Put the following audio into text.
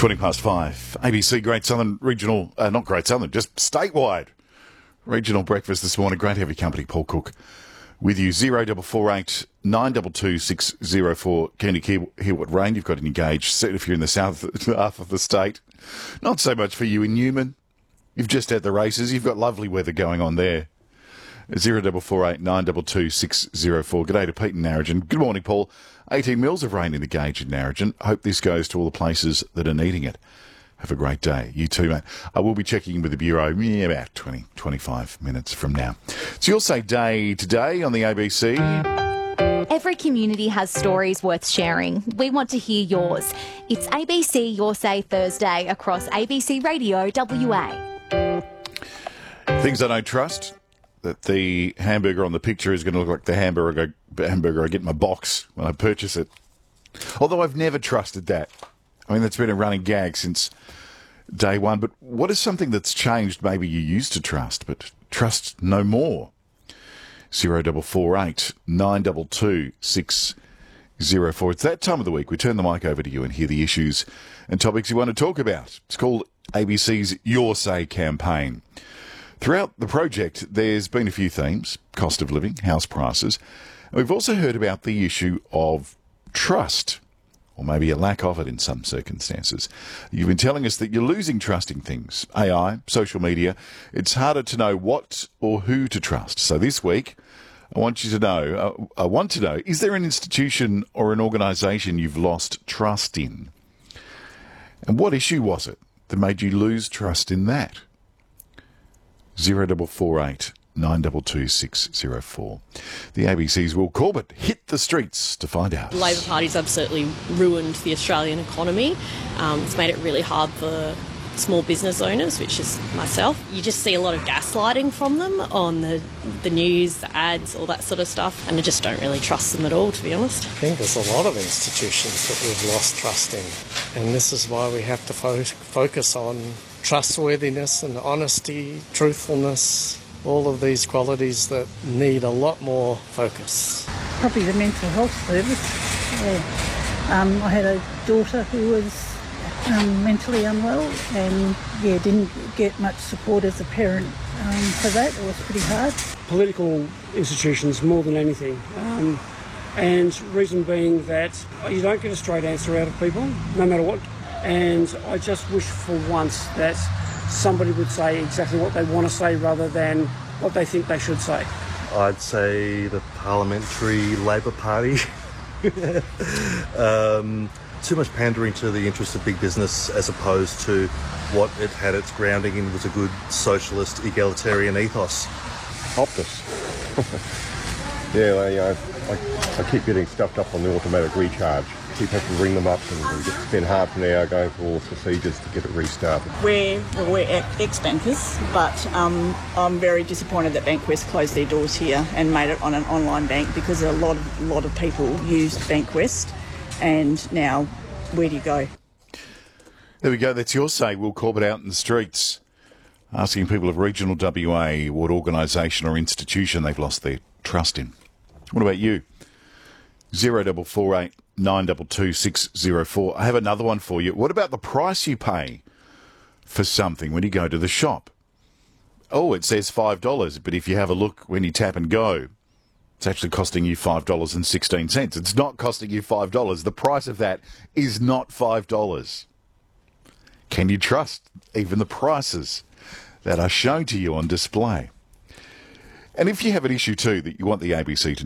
20 past 5. ABC Great Southern Regional, not Great Southern, just statewide regional breakfast this morning. Great heavy company, Paul Cook with you. 0448 922 604. Keen to hear what rain you've got in your gauge. Certainly if you're in the south half of the state. Not so much for you in Newman. You've just had the races. You've got lovely weather going on there. 0448 922 604. G'day to Pete in Narrogin. Good morning, Paul. 18 mils of rain in the gauge in Narrogin. Hope this goes to all the places that are needing it. Have a great day. You too, mate. I will be checking in with the Bureau about 25 minutes from now. It's Your Say Day today on the ABC. Every community has stories worth sharing. We want to hear yours. It's ABC Your Say Thursday across ABC Radio WA. Things I don't trust. That the hamburger on the picture is going to look like the hamburger I get in my box when I purchase it. Although I've never trusted that. I mean, that's been a running gag since day one. But what is something that's changed maybe you used to trust, but trust no more? 0448 922 604. It's that time of the week. We turn the mic over to you and hear the issues and topics you want to talk about. It's called ABC's Your Say campaign. Throughout the project, there's been a few themes: cost of living, house prices. And we've also heard about the issue of trust, or maybe a lack of it in some circumstances. You've been telling us that you're losing trust in things. AI, social media. It's harder to know what or who to trust. So this week, I want to know, is there an institution or an organisation you've lost trust in? And what issue was it that made you lose trust in that? 0448 922 604. The ABC's Will Corbett hit the streets to find out. The Labor Party's absolutely ruined the Australian economy. It's made it really hard for small business owners, which is myself. You just see a lot of gaslighting from them on the news, the ads, all that sort of stuff, and I just don't really trust them at all, to be honest. I think there's a lot of institutions that we've lost trust in, and this is why we have to focus on trustworthiness and honesty, truthfulness, all of these qualities that need a lot more focus. Probably the mental health service. Yeah. I had a daughter who was mentally unwell and didn't get much support as a parent for that. It was pretty hard. Political institutions more than anything. And reason being that you don't get a straight answer out of people, no matter what. And I just wish for once that somebody would say exactly what they want to say rather than what they think they should say. I'd say the Parliamentary Labor Party. Too much pandering to the interests of big business as opposed to what it had its grounding in was a good socialist egalitarian ethos. Optus. I keep getting stuffed up on the automatic recharge. Keep having to ring them up and spend half an hour going through all the procedures to get it restarted. We're ex-bankers, but I'm very disappointed that Bankwest closed their doors here and made it on an online bank, because a lot of people used Bankwest, and now where do you go? There we go. That's Your Say. We'll call it out in the streets, asking people of regional WA what organisation or institution they've lost their trust in. What about you? 0448 922 604. I have another one for you. What about the price you pay for something when you go to the shop? Oh, it says $5, but if you have a look when you tap and go, it's actually costing you $5.16. It's not costing you $5. The price of that is not $5. Can you trust even the prices that are shown to you on display? And if you have an issue too that you want the ABC to